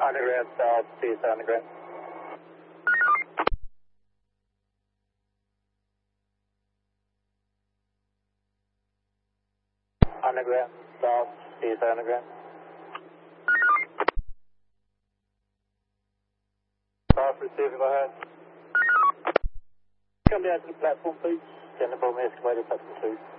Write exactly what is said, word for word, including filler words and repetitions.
Underground South, C S Underground. Underground South, C S Underground. South, receive if I have. Come down to the platform, please. Send the bomb excavator, platform two.